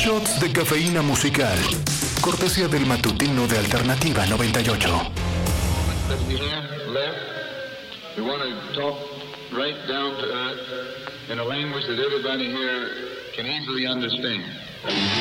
Shots de cafeína musical. Cortesía del matutino de Alternativa 98. We want to talk right down to earth in a language that everybody here can easily understand.